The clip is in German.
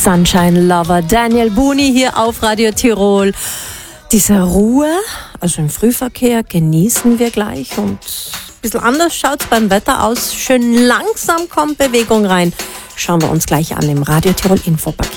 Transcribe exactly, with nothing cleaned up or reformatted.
Sunshine Lover Daniel Boone hier auf Radio Tirol. Diese Ruhe, also im Frühverkehr, genießen wir gleich. Und ein bisschen anders schaut es beim Wetter aus. Schön langsam kommt Bewegung rein. Schauen wir uns gleich an im Radio Tirol Infopaket.